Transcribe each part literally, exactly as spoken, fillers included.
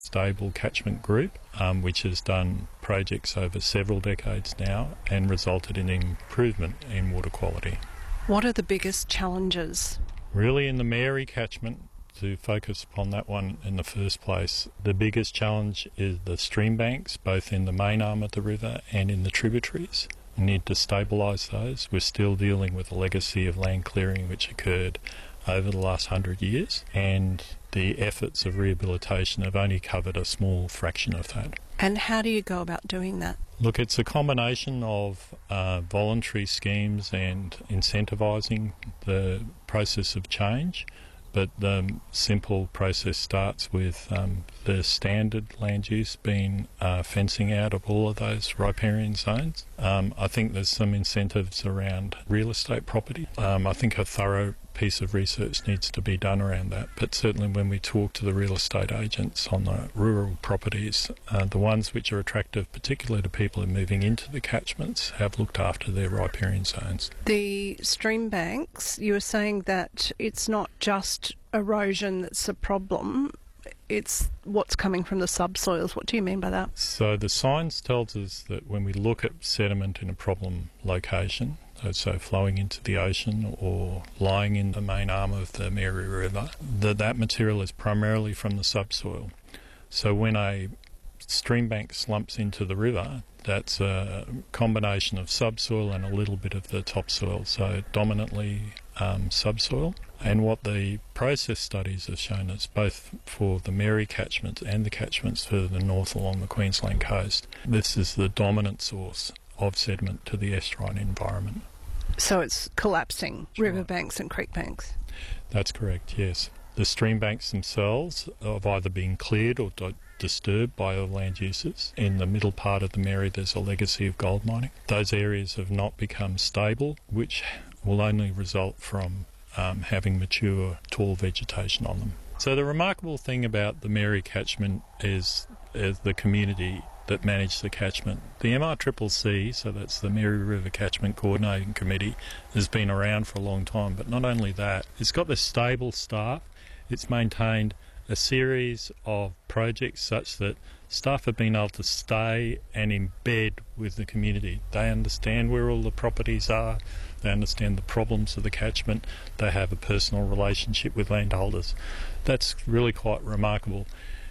stable catchment group, um, which has done projects over several decades now and resulted in improvement in water quality. What are the biggest challenges? Really, in the Mary catchment, to focus upon that one in the first place, the biggest challenge is the stream banks, both in the main arm of the river and in the tributaries. We need to stabilise those. We're still dealing with a legacy of land clearing which occurred over the last hundred years, and the efforts of rehabilitation have only covered a small fraction of that. And how do you go about doing that? Look, it's a combination of uh, voluntary schemes and incentivising the process of change, but the simple process starts with um, the standard land use being uh, fencing out of all of those riparian zones. Um, I think there's some incentives around real estate property. Um, I think a thorough piece of research needs to be done around that, but certainly when we talk to the real estate agents on the rural properties, uh, the ones which are attractive particularly to people who are moving into the catchments have looked after their riparian zones. The stream banks, you were saying that it's not just erosion that's a problem, it's what's coming from the subsoils. What do you mean by that? So the science tells us that when we look at sediment in a problem location, so flowing into the ocean or lying in the main arm of the Mary River, that that material is primarily from the subsoil. So when a stream bank slumps into the river, that's a combination of subsoil and a little bit of the topsoil, so dominantly um, subsoil. And what the process studies have shown is both for the Mary catchment and the catchments further north along the Queensland coast, this is the dominant source of sediment to the estuarine environment. So it's collapsing That's riverbanks right. and creek banks? That's correct, yes. The stream banks themselves have either been cleared or di- disturbed by other land uses. In the middle part of the Mary, there's a legacy of gold mining. Those areas have not become stable, which will only result from um, having mature, tall vegetation on them. So the remarkable thing about the Mary catchment is, is the community that manage the catchment. The M R C C C, so that's the Mary River Catchment Coordinating Committee, has been around for a long time, but not only that, it's got this stable staff. It's maintained a series of projects such that staff have been able to stay and embed with the community. They understand where all the properties are, they understand the problems of the catchment, they have a personal relationship with landholders. That's really quite remarkable.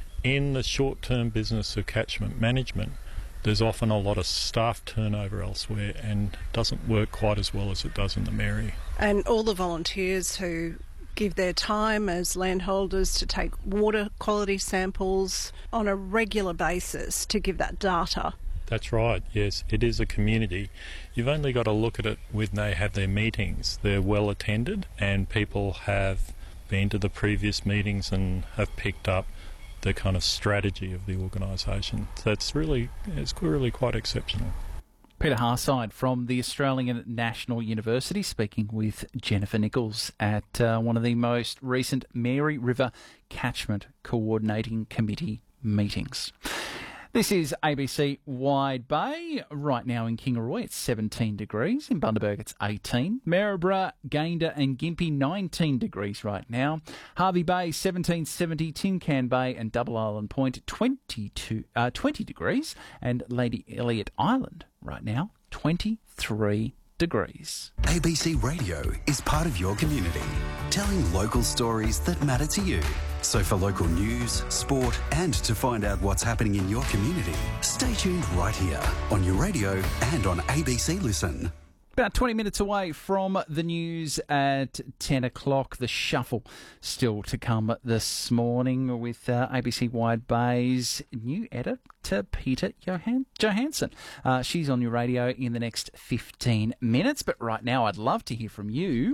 In the short-term business of catchment management, there's often a lot of staff turnover elsewhere and doesn't work quite as well as it does in the Mary. And all the volunteers who give their time as landholders to take water quality samples on a regular basis to give that data. That's right, yes. It is a community. You've only got to look at it when they have their meetings. They're well attended and people have been to the previous meetings and have picked up the kind of strategy of the organisation. So it's really, it's really quite exceptional. Peter Harside from the Australian National University speaking with Jennifer Nichols at uh, one of the most recent Mary River Catchment Coordinating Committee meetings. This is A B C Wide Bay. Right now in Kingaroy it's seventeen degrees. In Bundaberg it's eighteen. Maryborough, Gayndah and Gympie nineteen degrees right now. Harvey Bay seventeen seventy. Tin Can Bay and Double Island Point twenty-two, uh, twenty degrees. And Lady Elliot Island right now twenty-three degrees. A B C Radio is part of your community, telling local stories that matter to you. So for local news, sport and to find out what's happening in your community, stay tuned right here on your radio and on A B C Listen. About twenty minutes away from the news at ten o'clock. The shuffle still to come this morning with uh, A B C Wide Bay's new editor, Peter Johan- Johansson. Uh, she's on your radio in the next fifteen minutes. But right now, I'd love to hear from you.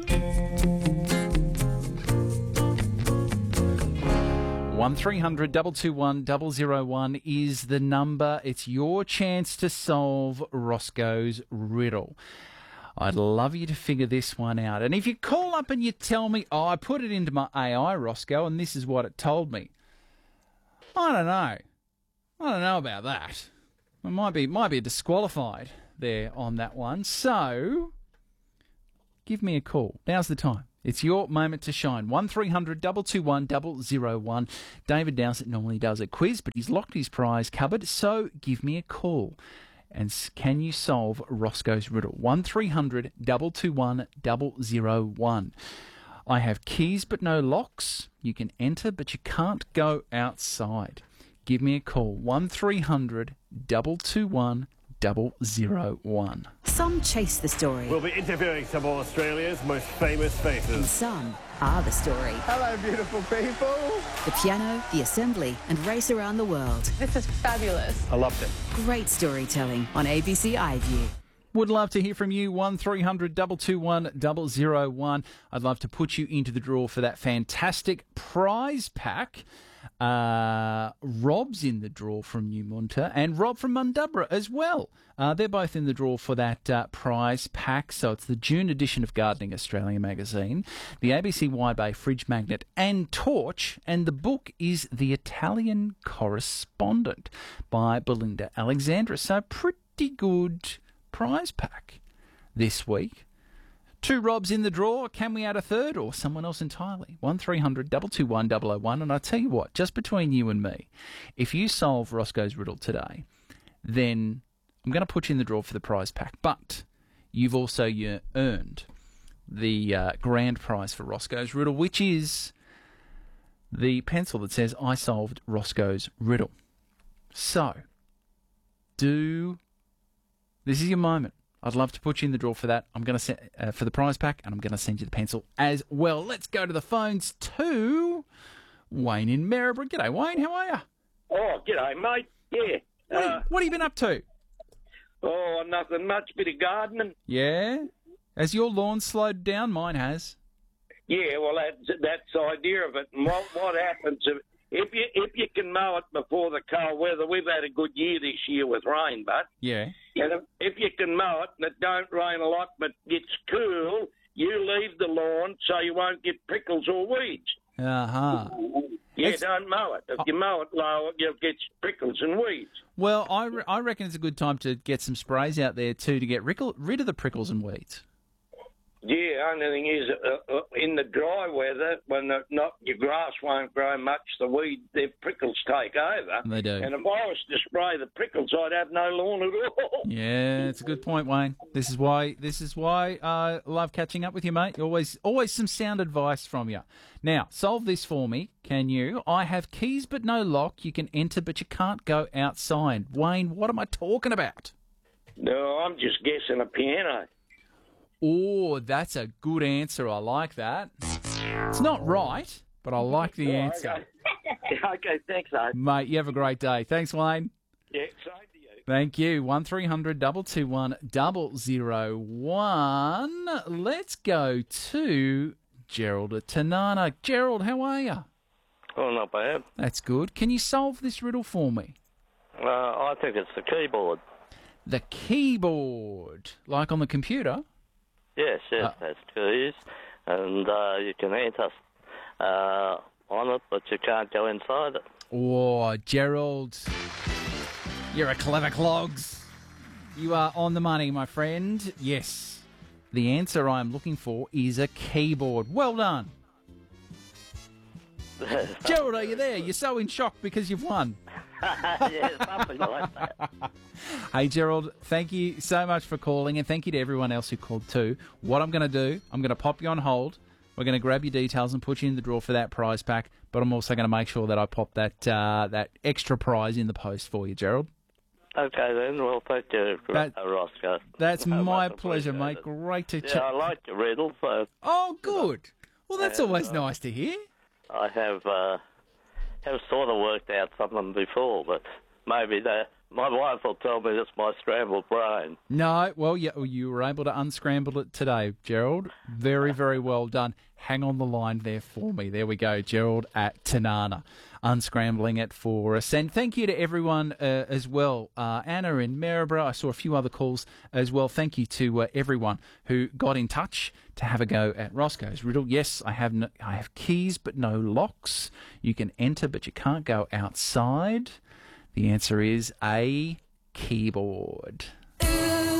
one three hundred two two one double oh one is the number. It's your chance to solve Roscoe's riddle. I'd love you to figure this one out. And if you call up and you tell me, oh, I put it into my A I, Roscoe, and this is what it told me. I don't know. I don't know about that. I might be, might be disqualified there on that one. So, give me a call. Now's the time. It's your moment to shine. one three hundred two two one zero zero one. David Dowsett normally does a quiz, but he's locked his prize cupboard, so give me a call. And can you solve Roscoe's riddle? one three hundred two two one zero zero one. I have keys but no locks. You can enter, but you can't go outside. Give me a call. one three hundred two two one zero zero one. Some chase the story. We'll be interviewing some of Australia's most famous And faces. some are the story. Hello, beautiful people. The piano, the assembly, and race around the world. This is fabulous. I loved it. Great storytelling on A B C iView. Would love to hear from you. one three hundred two two one zero zero one. I'd love to put you into the draw for that fantastic prize pack. Uh, Rob's in the draw from New Munter and Rob from Mundubbera as well. Uh, they're both in the draw for that uh, prize pack. So it's the June edition of Gardening Australia magazine, the A B C Wide Bay fridge magnet and torch, and the book is The Italian Correspondent by Belinda Alexandra. So pretty good prize pack this week. Two Robs in the draw. Can we add a third or someone else entirely? one three hundred two two one zero zero one. And I tell you what, just between you and me, if you solve Roscoe's riddle today, then I'm going to put you in the draw for the prize pack. But you've also uh, earned the uh, grand prize for Roscoe's riddle, which is the pencil that says, I solved Roscoe's riddle. So, do... This is your moment. I'd love to put you in the draw for that. I'm going to send uh, for the prize pack, and I'm going to send you the pencil as well. Let's go to the phones to Wayne in Maryborough. G'day, Wayne. How are you? Oh, g'day, mate. Yeah. What, Uh, what have you been up to? oh, nothing much. Bit of gardening. Yeah. Has your lawn slowed down? Mine has. Yeah, well, that's that's the idea of it. And what what happens if if you if you can mow it before the cold weather? We've had a good year this year with rain, but Yeah. and if, if you can mow it and it don't rain a lot, but it's cool, you leave the lawn so you won't get prickles or weeds. Uh huh. Yeah, It's- don't mow it. If you mow it low, you'll get prickles and weeds. Well, I, re- I reckon it's a good time to get some sprays out there too to get rickle- rid of the prickles and weeds. Yeah, only thing is, uh, uh, in the dry weather, when the, not your grass won't grow much, the weed, the prickles take over. They do. And if I was to spray the prickles, I'd have no lawn at all. Yeah, it's a good point, Wayne. This is why this is why I love catching up with you, mate. Always always some sound advice from you. Now, solve this for me, can you? I have keys but no lock. You can enter but you can't go outside. Wayne, what am I talking about? No, I'm just guessing a piano. Oh, that's a good answer. I like that. It's not right, but I like the answer. Okay, okay thanks, mate. Mate, you have a great day. Thanks, Wayne. Yeah, same to you. Thank you. one three hundred two two one zero zero one. Let's go to Gerald at Tanana. Gerald, how are you? Oh, not bad. That's good. Can you solve this riddle for me? Uh, I think it's the keyboard. The keyboard. Like on the computer? Yes, yes, Uh, that's keys. And uh, you can enter uh, on it, but you can't go inside it. Oh, Gerald. You're a clever clogs. You are on the money, my friend. Yes. The answer I'm looking for is a keyboard. Well done. Gerald, are you there? You're so in shock because you've won. Yeah, something like that. Hey, Gerald, thank you so much for calling, and thank you to everyone else who called too. What I'm going to do, I'm going to pop you on hold. We're going to grab your details and put you in the draw for that prize pack, but I'm also going to make sure that I pop that uh, that extra prize in the post for you, Gerald. Okay, then. Well, thank you, That- uh, Roscoe. That's I my much pleasure, appreciate mate. it. Great to Yeah, chat. I like your riddle, so Oh, good. Well, that's Yeah, always uh, nice to hear. I have uh, have sort of worked out something before, but maybe that my wife will tell me it's my scrambled brain. No, well, you, you were able to unscramble it today, Gerald. Very, very well done. Hang on the line there for me. There we go, Gerald at Tanana, unscrambling it for us. And thank you to everyone uh, as well. Uh, Anna in Maryborough, I saw a few other calls as well. Thank you to uh, everyone who got in touch to have a go at Roscoe's riddle. Yes, I have no, I have keys but no locks. You can enter but you can't go outside. The answer is a keyboard.